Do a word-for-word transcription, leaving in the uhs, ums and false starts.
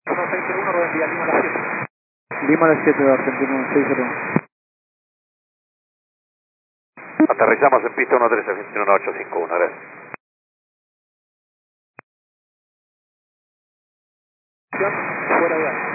uno seis cero uno, Rodríguez, Lima a las siete. Lima a las siete de Argentina, seis cero uno. Aterrizamos en pista uno trece veintiuno ocho cinco uno, gracias. Fuera de área.